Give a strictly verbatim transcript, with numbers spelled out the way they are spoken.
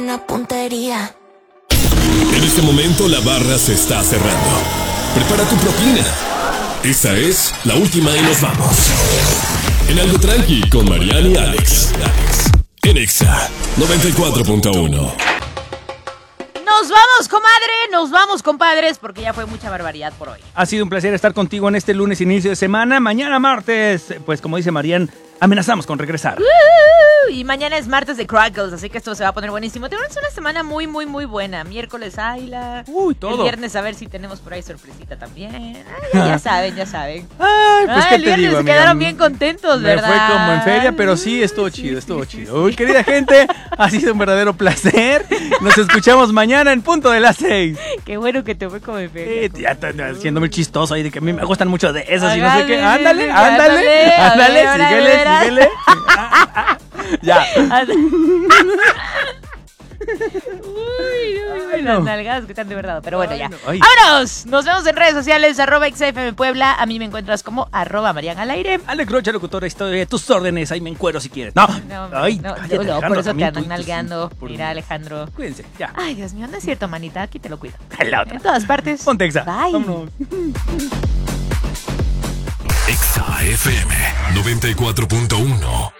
Una puntería. En este momento la barra se está cerrando. Prepara tu propina. Esta es la última y nos vamos. En Algo Tranqui con Mariana y Alex. En Exa noventa y cuatro punto uno. Nos vamos, comadre, nos vamos, compadres, porque ya fue mucha barbaridad por hoy. Ha sido un placer estar contigo en este lunes, inicio de semana. Mañana martes, pues como dice Marian, amenazamos con regresar. Uh, y mañana es martes de Crackles, así que esto se va a poner buenísimo. Tenemos una semana muy, muy, muy buena. Miércoles, Ayla. Uy, todo. El viernes, a ver si tenemos por ahí sorpresita también. Ay, ya, ya saben, ya saben. Ay, pues Ay, qué el te viernes digo, se amiga. quedaron bien contentos, Me ¿verdad? fue como en feria, pero sí, estuvo chido, estuvo chido. Uy, querida gente, ha sido un verdadero placer. Nos escuchamos mañana en punto de las seis. Qué bueno que te fue como en feria. Eh, ya están haciendo muy chistoso ahí de que a mí me gustan mucho de esos y no sé Ándale, qué. Ándale, ándale, ándale, a ándale, ver, ahora síguele, verás. síguele. Ah, ah, ah. Ya. Uy, uy, Ay, las no. nalgadas que están de verdad. Pero bueno, Ay, ya. no. Ay. ¡Vámonos! Nos vemos en redes sociales, arroba X F M Puebla. A mí me encuentras como arroba Marian al aire. Alex Rocha, locutora, estoy a tus órdenes. Ahí me encuero si quieres. No, No, ay, no, cállate, no, no, Alejandro, por eso te también andan tú- nalgando. tú- por- Mira, Alejandro. Cuídense, ya. Ay, Dios mío, no es cierto, manita. Aquí te lo cuido. La otra. En todas partes. Ponte Exa. Bye. Vámonos. Exa F M noventa y cuatro punto uno.